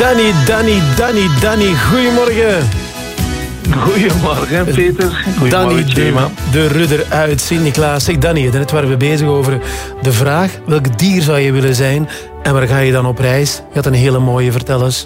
Danny, goedemorgen. Goedemorgen, Peter. Danny, de rudder uit Sint-Niklaas. Zeg Danny, daarnet waren we bezig over de vraag: welk dier zou je willen zijn en waar ga je dan op reis? Je had een hele mooie, vertel eens.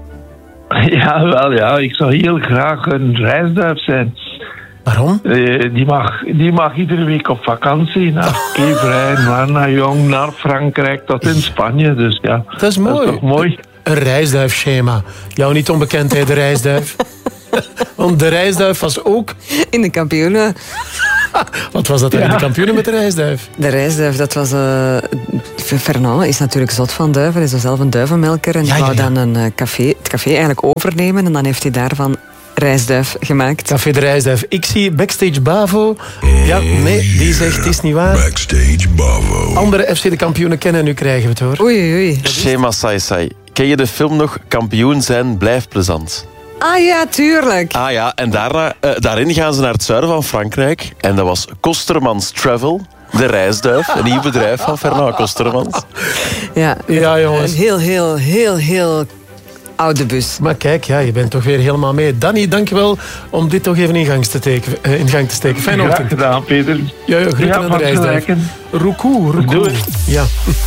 Ja, ik zou heel graag een reisduif zijn. Waarom? Die mag iedere week op vakantie naar Keverij, naar Jong, naar Frankrijk tot in Spanje. Dus ja, dat is mooi. Dat is toch mooi? Een reisduifschema. Jou niet onbekend, hè, de reisduif? Want de reisduif was ook... in de kampioenen. Wat was dat in de kampioenen met de reisduif? De reisduif, dat was... Fernand is natuurlijk zot van duiven. Hij is zelf een duivenmelker. En die wou dan het café eigenlijk overnemen. En dan heeft hij daarvan reisduif gemaakt. Café de reisduif. Ik zie Backstage Bavo. Ja, nee, die zegt het is niet waar. Backstage Bavo. Andere FC de kampioenen kennen, nu krijgen we het hoor. Oei. Shema Sai. Ken je de film nog Kampioen zijn blijft plezant? Ah ja, tuurlijk. Ah ja, en daarin gaan ze naar het zuiden van Frankrijk. En dat was Kostermans Travel, de reisduif. Een nieuw bedrijf van Fernand Kostermans. Ja, jongens. Een heel oude bus. Maar kijk, je bent toch weer helemaal mee. Danny, dankjewel om dit toch even in gang te steken. Fijne ochtend. Graag gedaan, Peter. Ja, groeten aan de reisduif. Roekoe. Doei. Ja.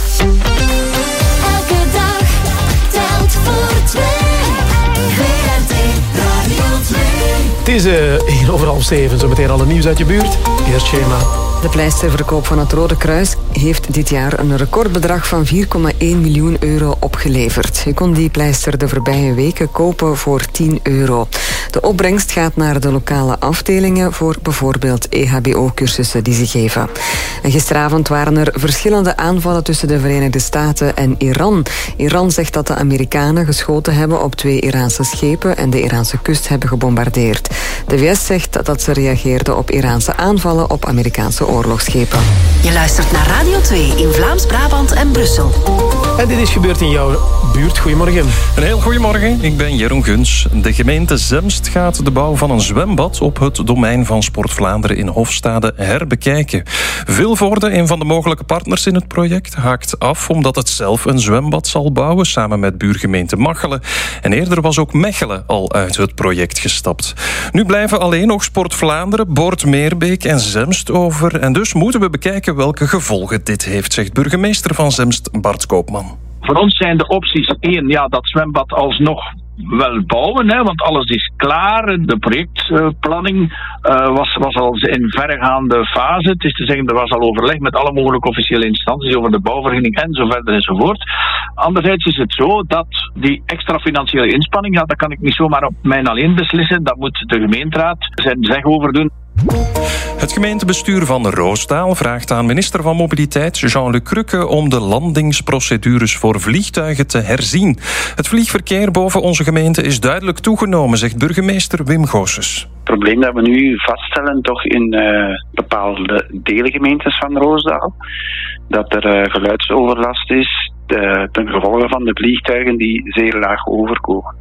Elke dag telt voor twee. VRT Radio 2. Het is 7:01, zo meteen alle nieuws uit je buurt. Eerst Schema. De pleisterverkoop van het Rode Kruis heeft dit jaar een recordbedrag van 4,1 miljoen euro opgeleverd. Je kon die pleister de voorbije weken kopen voor €10. De opbrengst gaat naar de lokale afdelingen voor bijvoorbeeld EHBO-cursussen die ze geven. En gisteravond waren er verschillende aanvallen tussen de Verenigde Staten en Iran. Iran zegt dat de Amerikanen geschoten hebben op 2 Iraanse schepen en de Iraanse kust hebben gebombardeerd. De VS zegt dat ze reageerden op Iraanse aanvallen op Amerikaanse oorlogsschepen. Je luistert naar Radio 2 in Vlaams-Brabant en Brussel. En dit is gebeurd in jouw buurt. Goedemorgen. Een heel goedemorgen, ik ben Jeroen Guns. De gemeente Zemst gaat de bouw van een zwembad op het domein van Sport Vlaanderen in Hofstade herbekijken. Vilvoorde, een van de mogelijke partners in het project, haakt af omdat het zelf een zwembad zal bouwen samen met buurgemeente Machelen. En eerder was ook Mechelen al uit het project gestapt. Nu blijven alleen nog Sport Vlaanderen, Boort-Meerbeek en Zemst over. En dus moeten we bekijken welke gevolgen dit heeft, zegt burgemeester van Zemst Bart Koopman. Voor ons zijn de opties 1, dat zwembad alsnog wel bouwen, want alles is klaar. De projectplanning was al in verregaande fase. Het is te zeggen, er was al overleg met alle mogelijke officiële instanties over de bouwvergunning en zo verder enzovoort. Anderzijds is het zo dat die extra financiële inspanning, dat kan ik niet zomaar op mij alleen beslissen. Dat moet de gemeenteraad zijn zeg over doen. Het gemeentebestuur van Roosdaal vraagt aan minister van Mobiliteit Jean-Luc Crukke om de landingsprocedures voor vliegtuigen te herzien. Het vliegverkeer boven onze gemeente is duidelijk toegenomen, zegt burgemeester Wim Goossens. Het probleem dat we nu vaststellen toch in bepaalde deelgemeentes van Roosdaal, dat er geluidsoverlast is ten gevolge van de vliegtuigen die zeer laag overkomen.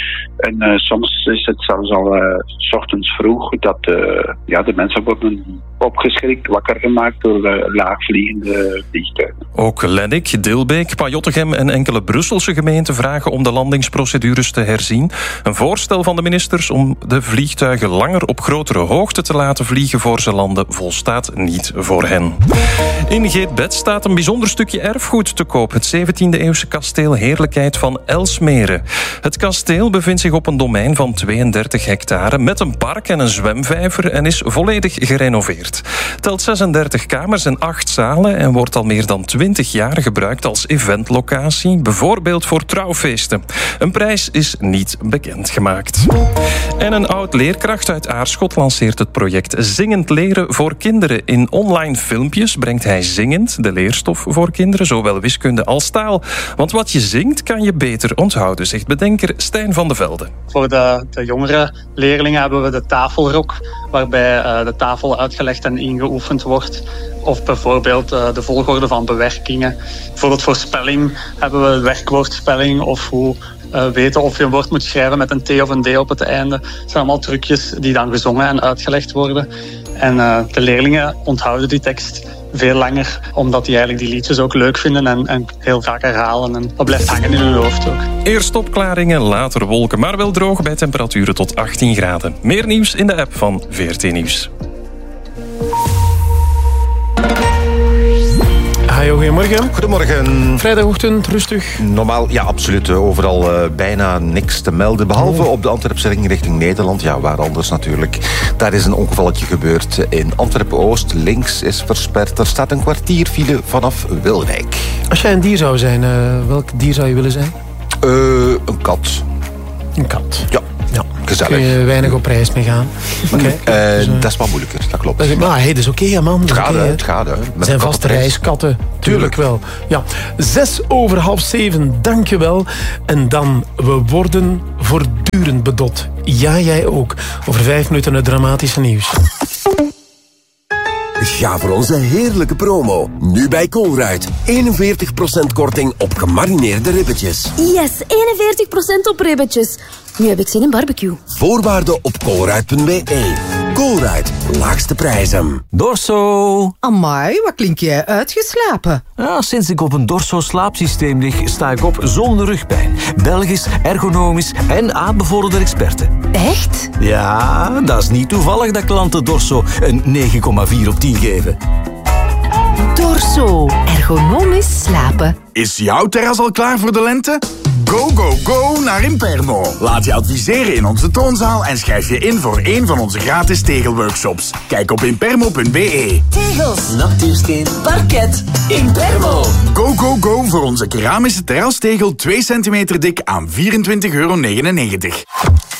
En soms is het zelfs al 's ochtends vroeg dat de mensen worden opgeschrikt, wakker gemaakt door laagvliegende vliegtuigen. Ook Lennik, Dilbeek, Pajottegem en enkele Brusselse gemeenten vragen om de landingsprocedures te herzien. Een voorstel van de ministers om de vliegtuigen langer op grotere hoogte te laten vliegen voor ze landen volstaat niet voor hen. In Geetbed staat een bijzonder stukje erfgoed te koop. Het 17e-eeuwse kasteel Heerlijkheid van Elsmere. Het kasteel bevindt zich op een domein van 32 hectare met een park en een zwemvijver en is volledig gerenoveerd. Telt 36 kamers en 8 zalen en wordt al meer dan 20 jaar gebruikt als eventlocatie, bijvoorbeeld voor trouwfeesten. Een prijs is niet bekendgemaakt. En een oud-leerkracht uit Aarschot lanceert het project Zingend Leren voor Kinderen. In online filmpjes brengt hij zingend de leerstof voor kinderen, zowel wiskunde als taal. Want wat je zingt kan je beter onthouden, zegt bedenker Stijn van de Velde. Voor de jongere leerlingen hebben we de tafelrok, waarbij de tafel uitgelegd en ingeoefend wordt. Of bijvoorbeeld de volgorde van bewerkingen. Bijvoorbeeld voor spelling hebben we werkwoordspelling of hoe weten of je een woord moet schrijven met een T of een D op het einde. Dat zijn allemaal trucjes die dan gezongen en uitgelegd worden. En de leerlingen onthouden die tekst veel langer, omdat die eigenlijk die liedjes ook leuk vinden en heel vaak herhalen. En dat blijft hangen in hun hoofd ook. Eerst opklaringen, later wolken, maar wel droog bij temperaturen tot 18 graden. Meer nieuws in de app van VRT Nieuws. Hajo, goedemorgen. Goedemorgen. Vrijdagochtend, rustig. Normaal, ja, absoluut. Overal bijna niks te melden. Behalve op de Antwerpse ring richting Nederland. Ja, waar anders natuurlijk. Daar is een ongevalletje gebeurd in Antwerpen-Oost. Links is versperd. Er staat een kwartier file vanaf Wilrijk. Als jij een dier zou zijn, welk dier zou je willen zijn? Een kat. Een kat? Ja. Ja, gezellig. Kun je weinig op reis mee gaan. Okay. Dat is wat moeilijker, dat klopt. Maar hey, dat is oké, man. Het gaat, het gaat. Het zijn vaste reiskatten, tuurlijk wel. Ja, 6:06, dankjewel. En dan, we worden voortdurend bedot. Ja, jij ook. Over 5 minuten het dramatische nieuws. Ga voor onze heerlijke promo. Nu bij Colruyt. 41% korting op gemarineerde ribbetjes. Yes, 41% op ribbetjes. Nu heb ik zin in barbecue. Voorwaarden op colruyt.be. Colruyt, laagste prijzen. Dorso. Amai, wat klink jij uitgeslapen? Ja, sinds ik op een Dorso slaapsysteem lig, sta ik op zonder rugpijn. Belgisch, ergonomisch en aanbevolen experten. Echt? Ja, dat is niet toevallig dat klanten Dorso een 9,4 op 10 geven. Dorso, ergonomisch slapen. Is jouw terras al klaar voor de lente? Go, go, go naar Impermo. Laat je adviseren in onze toonzaal en schrijf je in voor een van onze gratis tegelworkshops. Kijk op impermo.be. Tegels, natuursteen, parket, Impermo. Go, go, go voor onze keramische terrastegel 2 centimeter dik aan €24,99.